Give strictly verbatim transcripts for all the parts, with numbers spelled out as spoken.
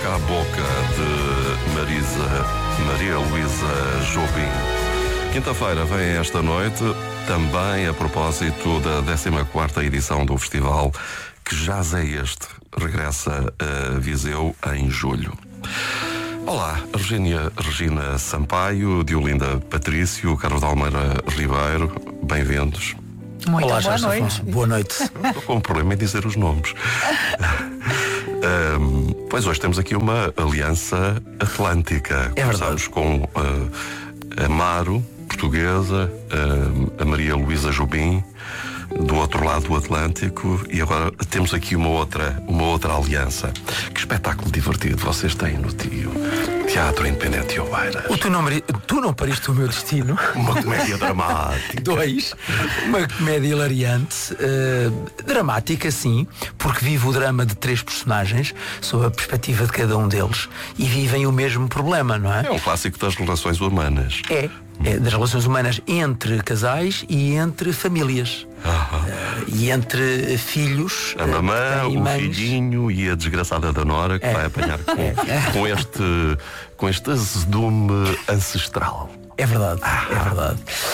boca a boca de Marisa, Maria Luísa Jobim. Quinta-feira vem esta noite, também a propósito da décima quarta edição do festival Que Jazz é Este? Regressa a Viseu em julho. Olá, Regina, Regina Sampaio, Diolinda Patrício, Carlos de Almeida Ribeiro, bem-vindos. Muito Olá, boa noite. Afonso. Boa noite. Estou com um problema em dizer os nomes. um, pois hoje temos aqui uma aliança atlântica. É verdade. Começamos com uh, a Maro, portuguesa, uh, a Maria Luísa Jobim, do outro lado do Atlântico, e agora temos aqui uma outra, uma outra aliança. Que espetáculo divertido vocês têm no Tio. Teatro Independente de Oeiras. O tu, não, tu não pariste o meu destino. Uma comédia dramática. Dois. Uma comédia hilariante, uh, dramática, sim, porque vive o drama de três personagens, sob a perspectiva de cada um deles, e vivem o mesmo problema, não é? É um clássico das relações humanas. É. É, das relações humanas entre casais e entre famílias. Uh, e entre filhos. A mamã, uh, o mães. filhinho e a desgraçada da Nora que É. vai apanhar com, com este com este azedume ancestral. É verdade, é verdade.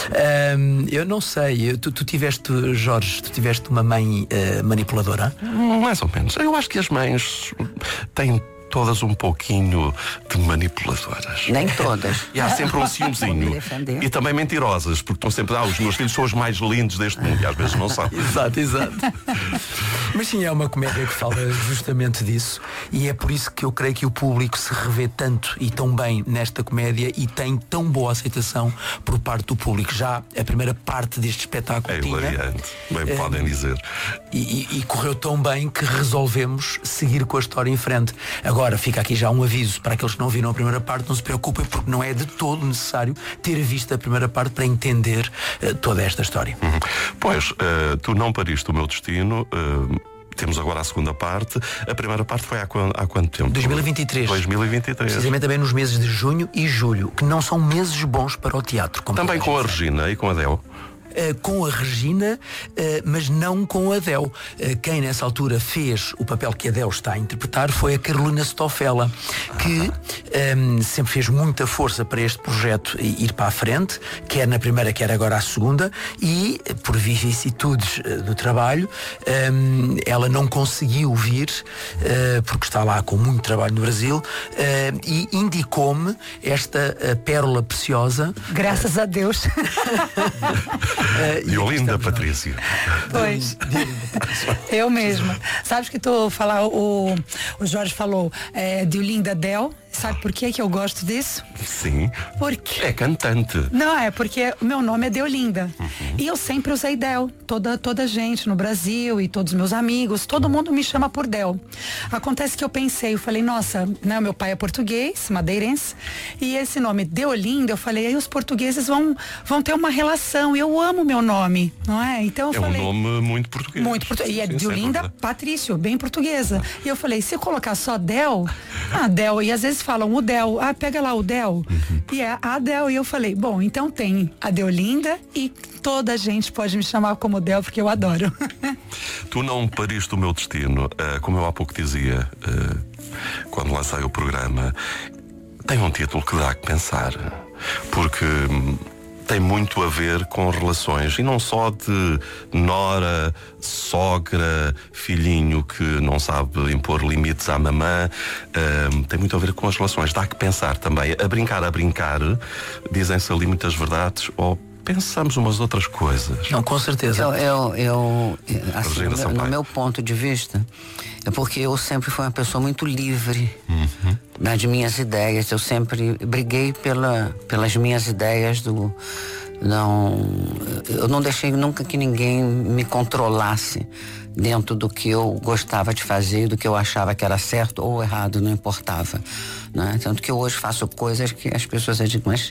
Um, eu não sei, tu, tu tiveste, Jorge, tu tiveste uma mãe uh, manipuladora? Mais ou menos. Eu acho que as mães têm todas um pouquinho de manipuladoras. Nem todas. E há sempre um ciúmezinho. Defender. E também mentirosas, porque estão sempre, ah, os meus filhos são os mais lindos deste mundo, e às vezes não são. Exato, exato. Mas sim, é uma comédia que fala justamente disso, e é por isso que eu creio que o público se revê tanto e tão bem nesta comédia e tem tão boa aceitação por parte do público. Já a primeira parte deste espetáculo É tinha, hilariante, bem É. podem dizer. E, e- e correu tão bem que resolvemos seguir com a história em frente. Agora fica aqui já um aviso para aqueles que não viram a primeira parte, não se preocupem, porque não é de todo necessário ter visto a primeira parte para entender eh, toda esta história. Uhum. Pois, eh, tu não pariste o meu destino. eh, temos agora a segunda parte. A primeira parte foi há, quan- há quanto tempo? dois mil e vinte e três. dois mil e vinte e três. Precisamente também nos meses de junho e julho, que não são meses bons para o teatro. Como Também toda com a gente sabe. Regina e com a Del. Uh, com a Regina, uh, mas não com a Adele. Uh, quem nessa altura fez o papel que a Adele está a interpretar foi a Carolina Stoffela, que um, sempre fez muita força para este projeto ir para a frente, quer na primeira, quer agora a segunda, e por vicissitudes uh, do trabalho, um, ela não conseguiu vir, uh, porque está lá com muito trabalho no Brasil, uh, e indicou-me esta uh, pérola preciosa. Graças a Deus. uh, e Diolinda aqui estamos nós. Patrício. Pois. Eu mesma. Sabes que tu falar, o, o Jorge falou é, Diolinda Del. Sabe por que que eu gosto disso? Sim. Porque É cantante. Não, é porque o meu nome é Deolinda. Uhum. E eu sempre usei Del. Toda, toda gente no Brasil e todos os meus amigos, todo mundo me chama por Del. Acontece que eu pensei, eu falei, nossa, né, meu pai é português, madeirense, e esse nome Deolinda, eu falei, aí os portugueses vão, vão ter uma relação. Eu amo meu nome, não é? Então eu É falei. um nome muito português. Muito português. E é Sim, sem Diolinda dúvida. Patrício, bem portuguesa. E eu falei, se eu colocar só Del, ah, Del, e às vezes falam o Del, ah, pega lá o Del. Uhum. E é a Del. E eu falei, bom, então tem a Deolinda e toda a gente pode me chamar como Del, porque eu adoro. Tu não pariste o meu destino, eh, como eu há pouco dizia, eh, quando lancei o programa, tem um título que dá que pensar, porque hum, tem muito a ver com relações, e não só de nora, sogra, filhinho que não sabe impor limites à mamã, hum, tem muito a ver com as relações. Dá que pensar também, a brincar, a brincar, dizem-se ali muitas verdades, ou pensamos umas outras coisas. Não, com certeza. Eu, eu, eu assim, Regina no, meu, Sampaio. no meu ponto de vista, é porque eu sempre fui uma pessoa muito livre Uhum. nas minhas ideias. Eu sempre briguei pela, pelas minhas ideias do não, eu não deixei nunca que ninguém me controlasse dentro do que eu gostava de fazer, do que eu achava que era certo ou errado, não importava, né? Tanto que eu hoje faço coisas que as pessoas dizem, mas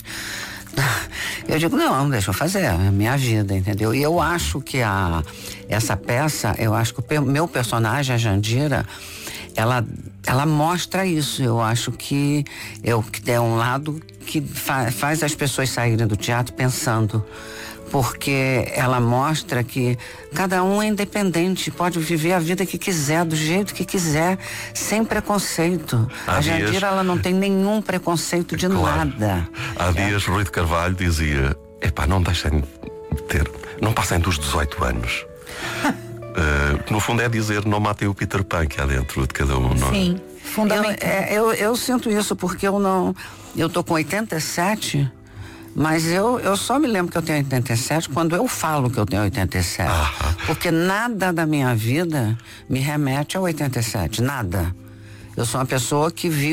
eu digo, não, deixa eu fazer, é a minha vida, entendeu? E eu acho que a, essa peça, eu acho que o pe- meu personagem, a Jandira, ela, ela mostra isso. Eu acho que eu, que é um lado que fa, faz as pessoas saírem do teatro pensando, porque ela mostra que cada um é independente, pode viver a vida que quiser, do jeito que quiser, sem preconceito. Há a dias... Jandira, ela não tem nenhum preconceito de claro. nada. Há dias, Rui de Carvalho dizia, epá, não deixem de ter, não passem dos dezoito anos. uh, no fundo é dizer, não matem o Peter Pan que há dentro de cada um, não é? Sim, fundamental. Eu, é, eu, eu sinto isso porque eu não, eu tô com oitenta e sete, mas eu, eu só me lembro que eu tenho oitenta e sete quando eu falo que eu tenho oitenta e sete. Ah. Porque nada da minha vida me remete a oitenta e sete, nada. Eu sou uma pessoa que vive